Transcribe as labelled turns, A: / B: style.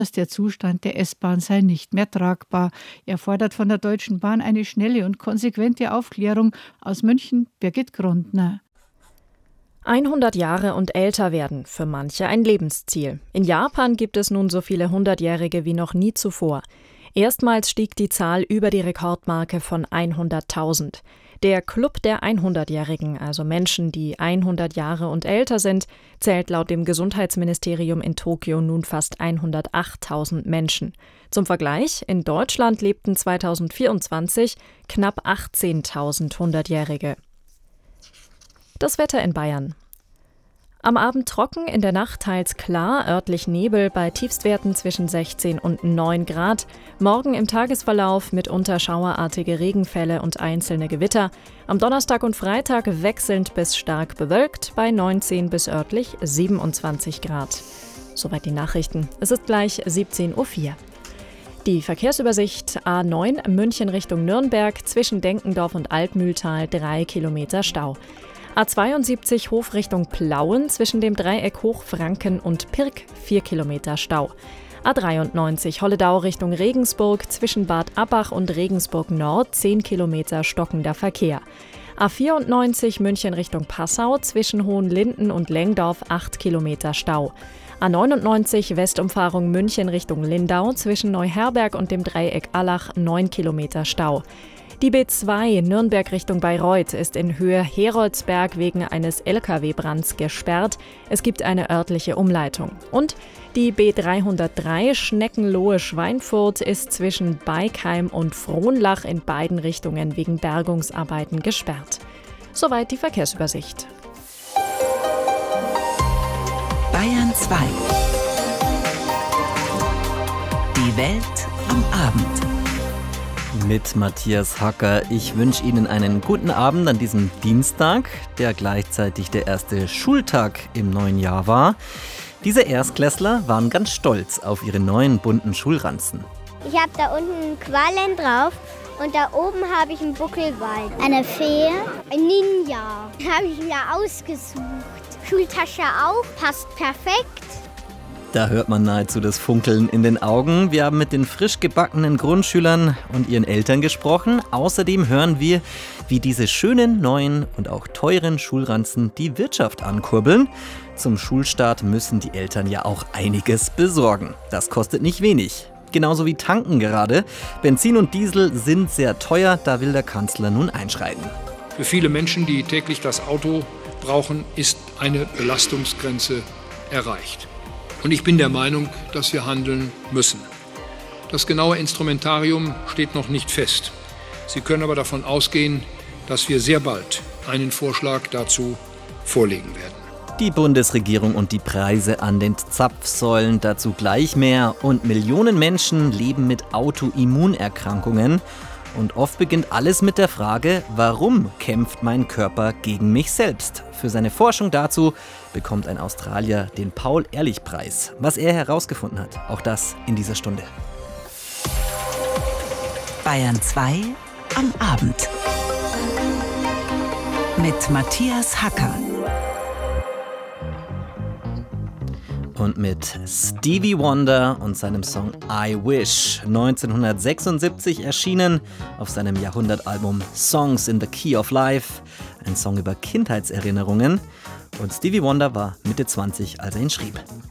A: Der Zustand der S-Bahn sei nicht mehr tragbar. Er fordert von der Deutschen Bahn eine schnelle und konsequente Aufklärung. Aus München Birgit Grundner.
B: 100 Jahre und älter werden, für manche ein Lebensziel. In Japan gibt es nun so viele 100-Jährige wie noch nie zuvor. Erstmals stieg die Zahl über die Rekordmarke von 100.000. Der Club der 100-Jährigen, also Menschen, die 100 Jahre und älter sind, zählt laut dem Gesundheitsministerium in Tokio nun fast 108.000 Menschen. Zum Vergleich, in Deutschland lebten 2024 knapp 18.000 100-Jährige. Das Wetter in Bayern. Am Abend trocken, in der Nacht teils klar, örtlich Nebel bei Tiefstwerten zwischen 16 und 9 Grad. Morgen im Tagesverlauf mitunter schauerartige Regenfälle und einzelne Gewitter. Am Donnerstag und Freitag wechselnd bis stark bewölkt bei 19 bis örtlich 27 Grad. Soweit die Nachrichten. Es ist gleich 17.04 Uhr. Die Verkehrsübersicht A9 München Richtung Nürnberg zwischen Denkendorf und Altmühltal 3 Kilometer Stau. A72 Hof Richtung Plauen zwischen dem Dreieck Hochfranken und Pirk 4 Kilometer Stau. A93 Holledau Richtung Regensburg zwischen Bad Abbach und Regensburg Nord 10 Kilometer stockender Verkehr. A94 München Richtung Passau zwischen Hohenlinden und Lengdorf 8 Kilometer Stau. A99 Westumfahrung München Richtung Lindau zwischen Neuherberg und dem Dreieck Allach 9 Kilometer Stau. Die B2 Nürnberg Richtung Bayreuth ist in Höhe Heroldsberg wegen eines Lkw-Brands gesperrt. Es gibt eine örtliche Umleitung. Und die B303 Schneckenlohe-Schweinfurt ist zwischen Beikheim und Frohnlach in beiden Richtungen wegen Bergungsarbeiten gesperrt. Soweit die Verkehrsübersicht.
C: Bayern 2. Die Welt am Abend.
D: Mit Matthias Hacker. Ich wünsche Ihnen einen guten Abend an diesem Dienstag, der gleichzeitig der erste Schultag im neuen Jahr war. Diese Erstklässler waren ganz stolz auf ihre neuen bunten Schulranzen.
E: Ich habe da unten Quallen drauf und da oben habe ich einen Buckelwald. Eine Fee, ein Ninja. Habe ich mir ausgesucht. Schultasche auch, passt perfekt.
D: Da hört man nahezu das Funkeln in den Augen. Wir haben mit den frisch gebackenen Grundschülern und ihren Eltern gesprochen. Außerdem hören wir, wie diese schönen, neuen und auch teuren Schulranzen die Wirtschaft ankurbeln. Zum Schulstart müssen die Eltern ja auch einiges besorgen. Das kostet nicht wenig. Genauso wie tanken gerade. Benzin und Diesel sind sehr teuer, da will der Kanzler nun einschreiten.
F: Für viele Menschen, die täglich das Auto brauchen, ist eine Belastungsgrenze erreicht. Und ich bin der Meinung, dass wir handeln müssen. Das genaue Instrumentarium steht noch nicht fest. Sie können aber davon ausgehen, dass wir sehr bald einen Vorschlag dazu vorlegen werden.
D: Die Bundesregierung und die Preise an den Zapfsäulen, dazu gleich mehr. Und Millionen Menschen leben mit Autoimmunerkrankungen. Und oft beginnt alles mit der Frage, warum kämpft mein Körper gegen mich selbst? Für seine Forschung dazu bekommt ein Australier den Paul-Ehrlich-Preis. Was er herausgefunden hat, auch das in dieser Stunde.
C: Bayern 2 am Abend. Mit Matthias Hacker.
D: Und mit Stevie Wonder und seinem Song I Wish, 1976 erschienen auf seinem Jahrhundertalbum Songs in the Key of Life, ein Song über Kindheitserinnerungen. Und Stevie Wonder war Mitte 20, als er ihn schrieb.